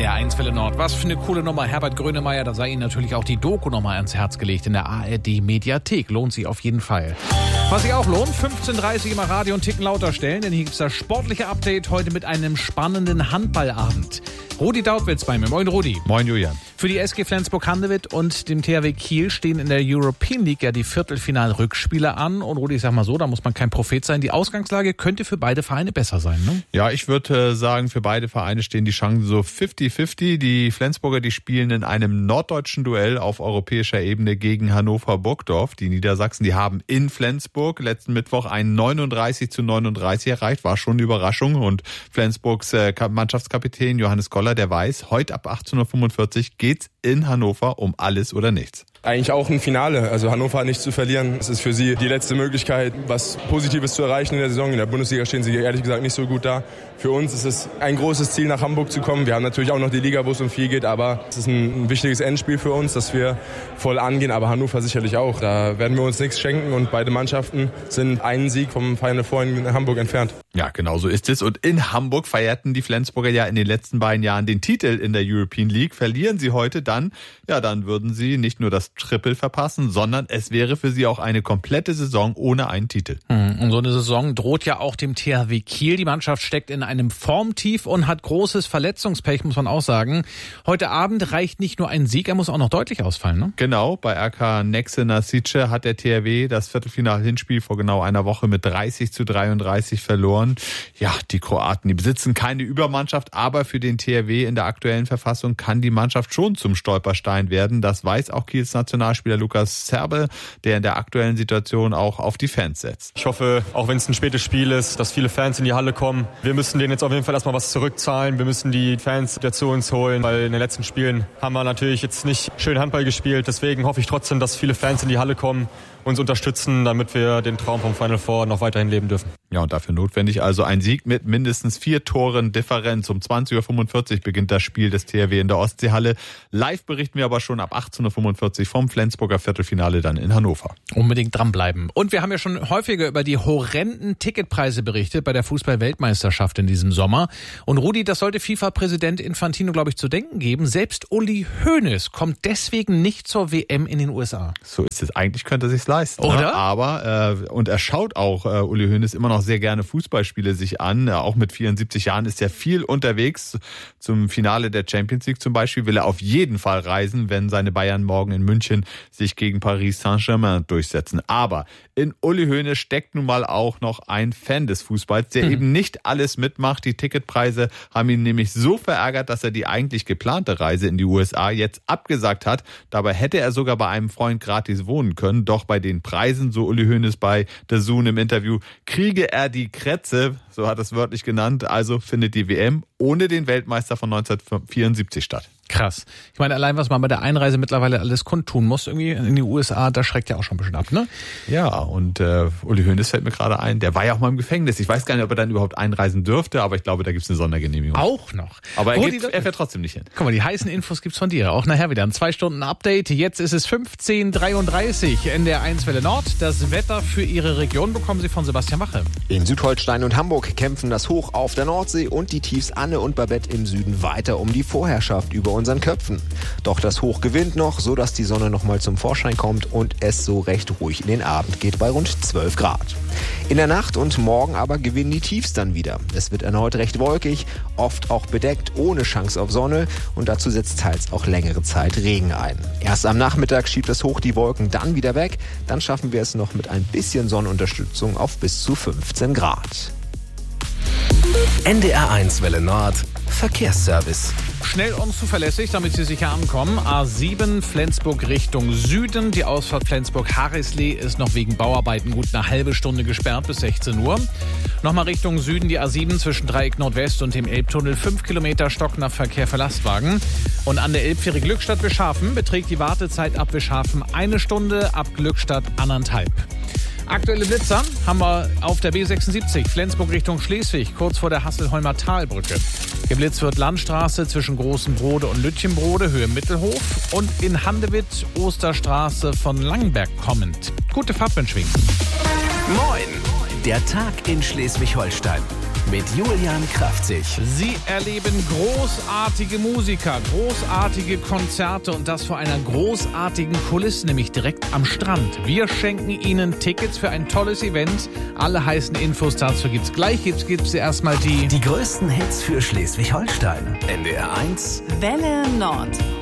NDR1 Welle Nord. Was für eine coole Nummer. Herbert Grönemeyer, da sei Ihnen natürlich auch die Doku nochmal ans Herz gelegt in der ARD-Mediathek. Lohnt sich auf jeden Fall. Was sich auch lohnt, 15:30 Uhr immer Radio und Ticken lauter stellen, denn hier gibt es das sportliche Update heute mit einem spannenden Handballabend. Rudi Dautwitz bei mir. Moin Rudi. Moin Julian. Für die SG Flensburg-Handewitt und dem THW Kiel stehen in der European League ja die Viertelfinal-Rückspiele an. Und Rudi, ich sag mal so, da muss man kein Prophet sein. Die Ausgangslage könnte für beide Vereine besser sein, ne? Ja, ich würde sagen, für beide Vereine stehen die Chancen so 50-50. Die Flensburger, die spielen in einem norddeutschen Duell auf europäischer Ebene gegen Hannover Burgdorf. Die Niedersachsen, die haben in Flensburg letzten Mittwoch ein 39:39 erreicht. War schon eine Überraschung. Und Flensburgs Mannschaftskapitän Johannes Koller, der weiß, heute ab 18:45 Uhr geht's in Hannover um alles oder nichts. Eigentlich auch ein Finale. Also Hannover hat nichts zu verlieren. Es ist für sie die letzte Möglichkeit, was Positives zu erreichen in der Saison. In der Bundesliga stehen sie ehrlich gesagt nicht so gut da. Für uns ist es ein großes Ziel, nach Hamburg zu kommen. Wir haben natürlich auch noch die Liga, wo es um viel geht, aber es ist ein wichtiges Endspiel für uns, dass wir voll angehen. Aber Hannover sicherlich auch. Da werden wir uns nichts schenken und beide Mannschaften sind einen Sieg vom Final Four in Hamburg entfernt. Ja, genau so ist es. Und in Hamburg feierten die Flensburger ja in den letzten beiden Jahren den Titel in der European League. Verlieren sie heute dann würden sie nicht nur das Triple verpassen, sondern es wäre für sie auch eine komplette Saison ohne einen Titel. Und so eine Saison droht ja auch dem THW Kiel. Die Mannschaft steckt in einem Formtief und hat großes Verletzungspech, muss man auch sagen. Heute Abend reicht nicht nur ein Sieg, er muss auch noch deutlich ausfallen, ne? Genau, bei RK Nexe Nasice hat der THW das Viertelfinal-Hinspiel vor genau einer Woche mit 30:33 verloren. Ja, die Kroaten, die besitzen keine Übermannschaft, aber für den THW in der aktuellen Verfassung kann die Mannschaft schon zum Stolperstein werden. Das weiß auch Kiels Nationalspieler Lukas Serbe, der in der aktuellen Situation auch auf die Fans setzt. Ich hoffe, auch wenn es ein spätes Spiel ist, dass viele Fans in die Halle kommen. Wir müssen denen jetzt auf jeden Fall erstmal was zurückzahlen. Wir müssen die Fans wieder zu uns holen, weil in den letzten Spielen haben wir natürlich jetzt nicht schön Handball gespielt. Deswegen hoffe ich trotzdem, dass viele Fans in die Halle kommen, uns unterstützen, damit wir den Traum vom Final Four noch weiterhin leben dürfen. Ja, und dafür notwendig also ein Sieg mit mindestens 4 Toren Differenz. Um 20:45 Uhr beginnt das Spiel des THW in der Ostseehalle. Live berichten wir aber schon ab 18:45 Uhr vom Flensburger Viertelfinale dann in Hannover. Unbedingt dranbleiben. Und wir haben ja schon häufiger über die horrenden Ticketpreise berichtet bei der Fußball-Weltmeisterschaft in diesem Sommer. Und Rudi, das sollte FIFA-Präsident Infantino, glaube ich, zu denken geben. Selbst Uli Hoeneß kommt deswegen nicht zur WM in den USA. So ist es. Eigentlich könnte er sich's leisten. Oder? Ne? Aber, und er schaut auch, Uli Hoeneß, immer noch sehr gerne Fußballspiele sich an. Auch mit 74 Jahren ist er viel unterwegs. Zum Finale der Champions League zum Beispiel will er auf jeden Fall reisen, wenn seine Bayern morgen in München sich gegen Paris Saint-Germain durchsetzen. Aber in Uli Hoeneß steckt nun mal auch noch ein Fan des Fußballs, der eben nicht alles mitmacht. Die Ticketpreise haben ihn nämlich so verärgert, dass er die eigentlich geplante Reise in die USA jetzt abgesagt hat. Dabei hätte er sogar bei einem Freund gratis wohnen können. Doch bei den Preisen, so Uli Hoeneß bei DAZN im Interview, kriege er die Krätze, so hat er es wörtlich genannt. Also findet die WM ohne den Weltmeister von 1974 statt. Krass. Ich meine, allein was man bei der Einreise mittlerweile alles kundtun muss, irgendwie in die USA, das schreckt ja auch schon ein bisschen ab, ne? Ja, und Uli Hoeneß fällt mir gerade ein, der war ja auch mal im Gefängnis. Ich weiß gar nicht, ob er dann überhaupt einreisen dürfte, aber ich glaube, da gibt es eine Sondergenehmigung. Auch noch. Aber er fährt trotzdem nicht hin. Guck mal, die heißen Infos gibt's von dir. Auch nachher wieder ein 2-Stunden-Update. Jetzt ist es 15:33 in der 1 Welle Nord. Das Wetter für Ihre Region bekommen Sie von Sebastian Wache. In Südholstein und Hamburg kämpfen das Hoch auf der Nordsee und die Tiefs Anne und Babette im Süden weiter um die Vorherrschaft über unseren Köpfen. Doch das Hoch gewinnt noch, sodass die Sonne noch mal zum Vorschein kommt und es so recht ruhig in den Abend geht bei rund 12 Grad. In der Nacht und morgen aber gewinnen die Tiefs dann wieder. Es wird erneut recht wolkig, oft auch bedeckt, ohne Chance auf Sonne und dazu setzt teils auch längere Zeit Regen ein. Erst am Nachmittag schiebt das Hoch die Wolken dann wieder weg, dann schaffen wir es noch mit ein bisschen Sonnenunterstützung auf bis zu 15 Grad. NDR1 Welle Nord Verkehrsservice. Schnell und zuverlässig, damit Sie sicher ankommen. A7 Flensburg Richtung Süden. Die Ausfahrt Flensburg-Harrislee ist noch wegen Bauarbeiten gut eine halbe Stunde gesperrt bis 16 Uhr. Nochmal Richtung Süden die A7 zwischen Dreieck Nordwest und dem Elbtunnel. 5 Kilometer Stocknachverkehr für Lastwagen. Und an der Elbfähre Glückstadt-Wischhafen beträgt die Wartezeit ab Wischhafen 1 Stunde, ab Glückstadt 1,5. Aktuelle Blitzer haben wir auf der B76 Flensburg Richtung Schleswig, kurz vor der Hasselholmer Talbrücke. Geblitzt wird Landstraße zwischen Großen Brode und Lütchenbrode, Höhe Mittelhof, und in Handewitt Osterstraße von Langenberg kommend. Gute Fahrt mit Schwingen. Moin! Der Tag in Schleswig-Holstein. mit Julian Kraftzig. Sie erleben großartige Musiker, großartige Konzerte und das vor einer großartigen Kulisse, nämlich direkt am Strand. Wir schenken Ihnen Tickets für ein tolles Event. Alle heißen Infos dazu gibt's gleich. Gibt's erstmal die größten Hits für Schleswig-Holstein. NDR 1 Welle Nord.